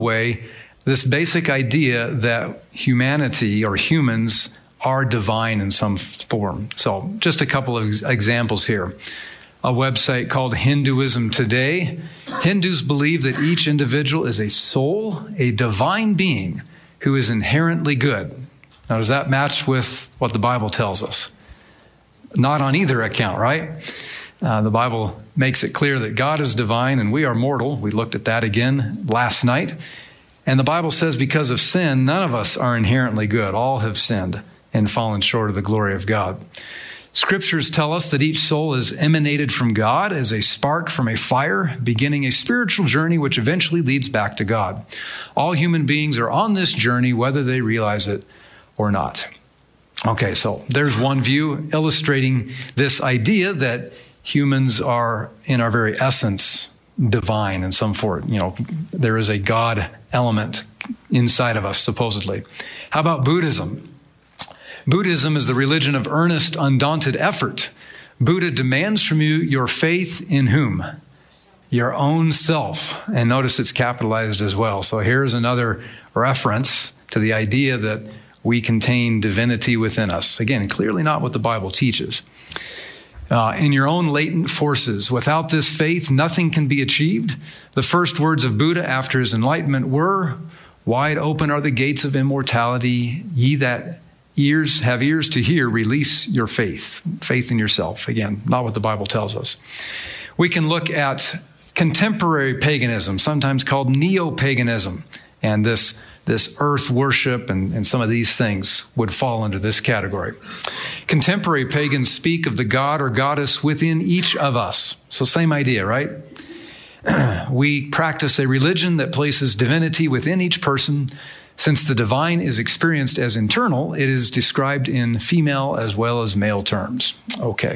way, this basic idea that humanity or humans are divine in some form. So just a couple of examples here. A website called Hinduism Today. Hindus believe that each individual is a soul, a divine being who is inherently good. Now, does that match with what the Bible tells us? Not on either account, right? The Bible makes it clear that God is divine and we are mortal. We looked at that again last night. And the Bible says because of sin, none of us are inherently good. All have sinned and fallen short of the glory of God. Scriptures tell us that each soul is emanated from God as a spark from a fire, beginning a spiritual journey which eventually leads back to God. All human beings are on this journey, whether they realize it or not. Okay, so there's one view illustrating this idea that humans are, in our very essence, divine in some form. There is a God element inside of us, supposedly. How about Buddhism? Buddhism is the religion of earnest, undaunted effort. Buddha demands from you your faith in whom? Your own self. And notice it's capitalized as well. So here's another reference to the idea that we contain divinity within us. Again, clearly not what the Bible teaches. In your own latent forces. Without this faith, nothing can be achieved. The first words of Buddha after his enlightenment were, "Wide open are the gates of immortality. Ye that have ears to hear, release your faith." Faith in yourself. Again, not what the Bible tells us. We can look at contemporary paganism, sometimes called neo-paganism. And this earth worship and some of these things would fall into this category. Contemporary pagans speak of the god or goddess within each of us. So same idea, right? We practice a religion that places divinity within each person. Since the divine is experienced as internal, it is described in female as well as male terms. Okay.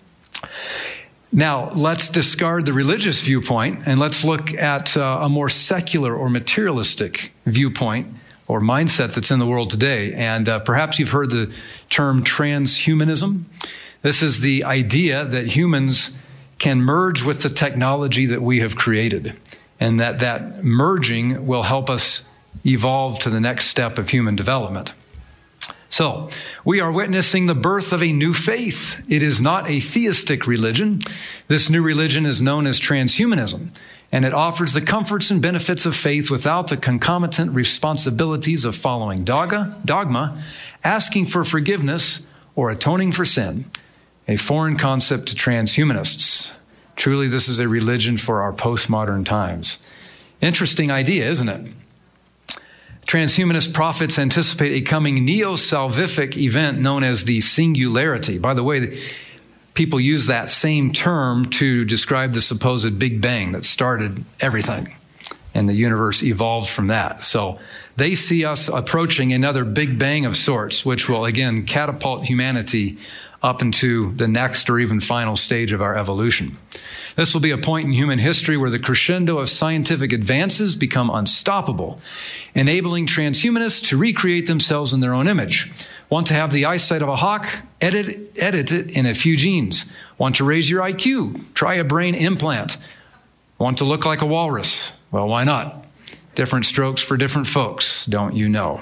Now, let's discard the religious viewpoint and let's look at a more secular or materialistic viewpoint or mindset that's in the world today. And perhaps you've heard the term transhumanism. This is the idea that humans can merge with the technology that we have created, and that merging will help us evolve to the next step of human development. So, we are witnessing the birth of a new faith. It is not a theistic religion. This new religion is known as transhumanism, and it offers the comforts and benefits of faith without the concomitant responsibilities of following dogma, asking for forgiveness, or atoning for sin, a foreign concept to transhumanists. Truly, this is a religion for our postmodern times. Interesting idea, isn't it? Transhumanist prophets anticipate a coming neo-salvific event known as the singularity. By the way, people use that same term to describe the supposed Big Bang that started everything, and the universe evolved from that. So they see us approaching another Big Bang of sorts, which will, again, catapult humanity up into the next or even final stage of our evolution. This will be a point in human history where the crescendo of scientific advances become unstoppable, enabling transhumanists to recreate themselves in their own image. Want to have the eyesight of a hawk? Edit it in a few genes. Want to raise your IQ? Try a brain implant. Want to look like a walrus? Well, why not? Different strokes for different folks, don't you know?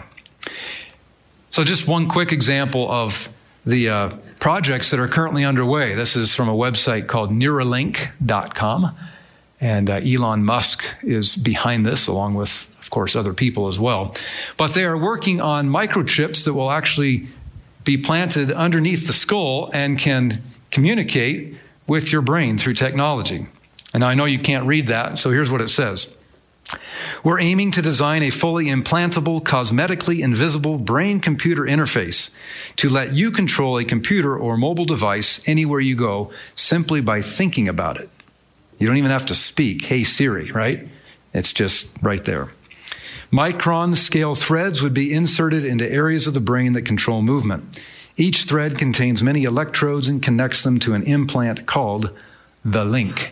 So just one quick example of the projects that are currently underway. This is from a website called Neuralink.com. And Elon Musk is behind this, along with, of course, other people as well. But they are working on microchips that will actually be planted underneath the skull and can communicate with your brain through technology. And I know you can't read that, so here's what it says. We're aiming to design a fully implantable, cosmetically invisible brain-computer interface to let you control a computer or mobile device anywhere you go simply by thinking about it. You don't even have to speak, "Hey Siri," right? It's just right there. Micron-scale threads would be inserted into areas of the brain that control movement. Each thread contains many electrodes and connects them to an implant called the Link.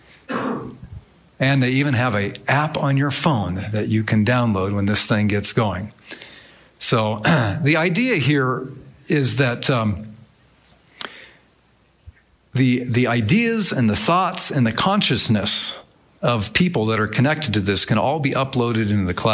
And they even have an app on your phone that you can download when this thing gets going. So the idea here is that the ideas and the thoughts and the consciousness of people that are connected to this can all be uploaded into the cloud.